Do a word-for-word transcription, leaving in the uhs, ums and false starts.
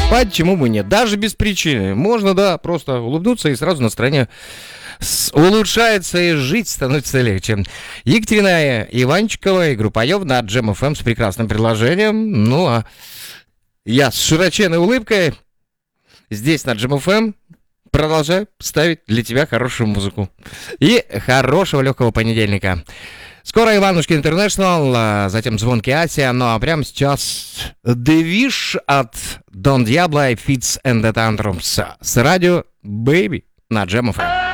Почему бы нет? Даже без причины. Можно, да, просто улыбнуться, и сразу настроение с- улучшается, и жить становится легче. Екатерина Иванчикова и группа Йов на Джем эф эм с прекрасным предложением. Ну, а я с широченной улыбкой здесь на Джем эф эм продолжаю ставить для тебя хорошую музыку. И хорошего легкого понедельника. Скоро Иванушки Интернешнл, а затем Звонкий Асия, ну а прямо сейчас The Wish от Don Diablo и Fits and the Tantrums с радио Baby на Джем эф эм.